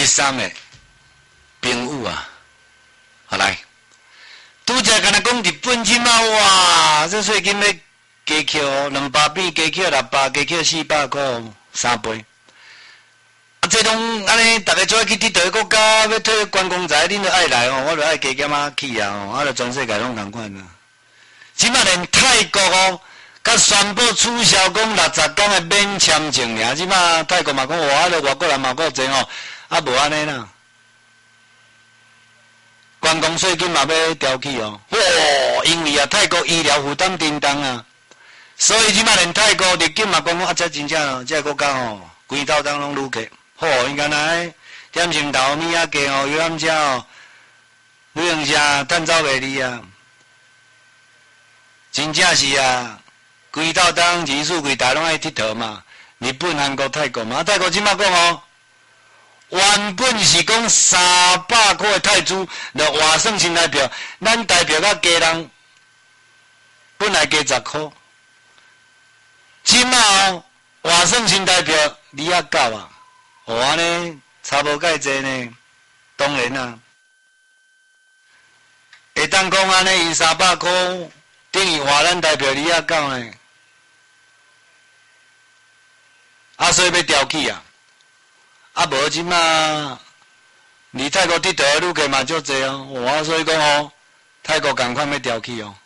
送的朋友啊，好来，拄则敢若讲日本即马哇，这税金要加扣200变加扣600，加扣400块3倍。啊，这拢安尼，逐个做去佚佗国家要退观光财，恁就爱来哦，我就爱加减啊去啊哦，啊，就全世界拢同款啊。即马连泰国哦，甲宣布取消讲60天的免签证尔，即马泰国嘛讲哇，啊，外国人嘛够侪哦，啊，无安尼啦。观光税金嘛要调起哦，哇！因为啊，泰国医疗负担沉重啊，所以即马连泰国入境嘛讲啊，这真正这个国家哦，规道当拢愈客，好，应该来点心豆、米仔鸡哦、油甘蔗哦、旅行社趁走袂离啊，真正是啊，规道当人数规大拢爱佚佗嘛，日本、韩国、泰国嘛，泰国即马讲哦。原本是讲300块泰铢，就换算成台票，咱台票甲家人本来加10块，即马哦换算成台票290啊，哦安尼差无介济呢。当然啊，会当讲安尼，伊300块等于换咱台票290呢，啊所以要调起啊。啊，无即马，离泰国佚佗的旅客嘛足侪哦，我所以讲哦，泰国共款要调起哦，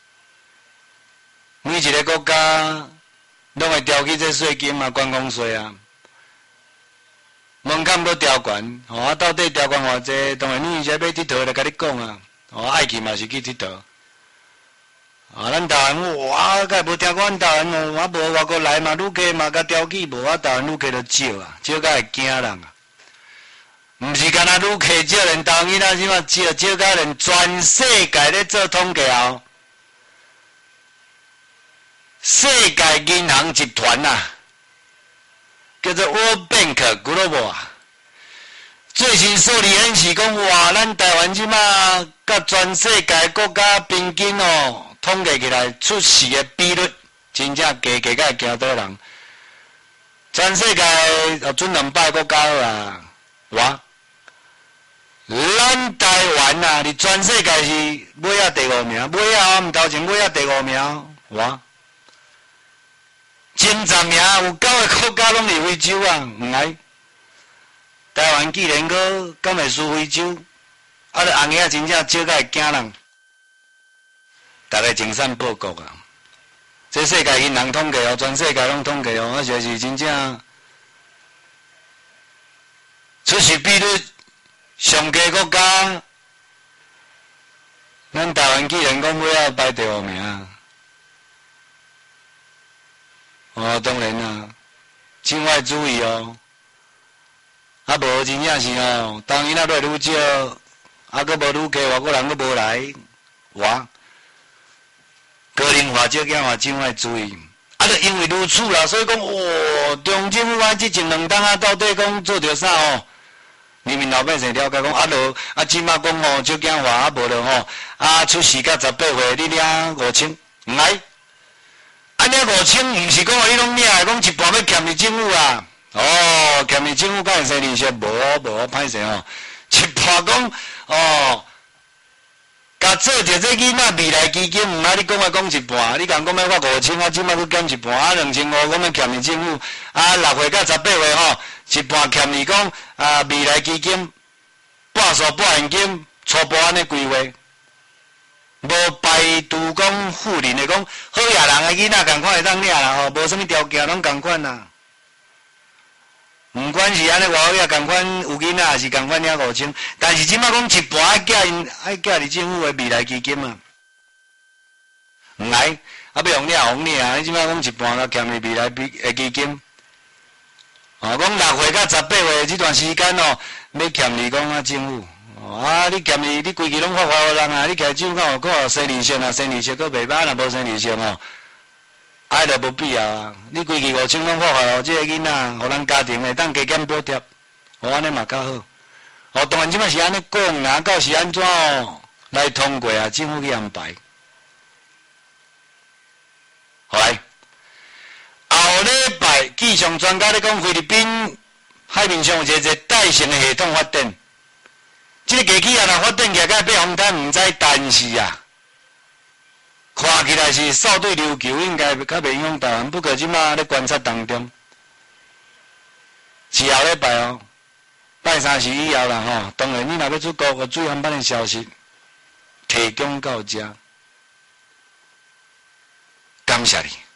每一个国家拢会调起这税金嘛，观光税啊，门槛要调悬，哦，啊到底调悬偌济？当然你现在要佚佗就甲你讲啊，哦，爱去嘛是去佚佗。啊，咱台湾哇，甲无听过阮台湾哦，啊无外国来嘛，旅客嘛甲调起无，啊台湾旅客就少啊，少甲会惊人啊。毋是干那旅客少，连台湾囡仔即马少甲连全世界咧做统计后，世界银行集团啊，叫做 World Bank Global 啊，最新数字显示讲，哇，咱台湾即马甲全世界国家平均哦。统计起来出事的比率，真正加甲会惊倒人。全世界准200国家啊，哇！咱台湾啊，伫全世界是尾仔第5名，尾仔毋头前尾仔第5名，哇！前10名有9个国家拢伫非洲啊，毋来。台湾既然阁敢会输非洲，啊，就红仔真正少甲会惊人。大家精神报告啊！这世界银行统计哦，全世界拢统计哦，而且是真正出事比率上低国家，咱台湾既然讲尾仔排第5名，哦，当然啦，境外主义哦，啊无真正是哦，当然仔愈少，啊佫无愈客，外国人佫无来，哇！个人化、少数化、境外主义，啊，就因为如此啦，所以讲，哦，中政府啊，即前2档啊，到底讲做着啥哦？人民老百姓了解讲，啊，就啊，即马讲哦，少数化啊，无就吼，啊，出世到18岁，你领5000，毋来，啊，领5000，毋是讲你拢领的，讲一半要欠你政府啊，哦，欠你政府敢会生利息？无歹势哦，一半讲哦。甲做着这囡仔未来基金，毋爱你讲话讲一半，你共讲要发5000啊，即摆佫减一半，啊2500讲要欠你政府，啊6岁到18岁吼，一半欠你讲啊未来基金，半数半现金，初步安尼规划，无排除讲富人的讲好野人的囡仔共款会当领啦吼，无啥物条件拢共款啦。毋管是安尼外口也共款，有囡仔也是共款领5000，但是即摆讲一半爱寄你政府的未来基金啊，毋来，啊要用领红领啊！你即摆讲一半甲欠你未来的基金，哦，讲6岁到18岁这段时间哦，要欠你讲啊政府，哦啊你欠你规期拢发互人啊，你开酒敢有生利息啊，生利息佫袂歹，若无生利息哦。爱就无必要啊！你规期5000拢发互即个囡仔，互咱家庭会当加减补贴，哦安尼嘛较好。哦，当然即摆是安尼讲啦，到是安怎哦来通过啊？政府去安排。好来，后礼拜气象专家咧讲菲律宾海面上有一个带型的系统发电。这个机器啊，若发电起来，甲避风台毋知，但是啊，看起来是扫对琉球应该较袂影响台湾，不过即马咧观察当中，是后礼拜哦，拜三时以后啦吼，当然你若要出国，有水航班的消息提供到遮，感谢你。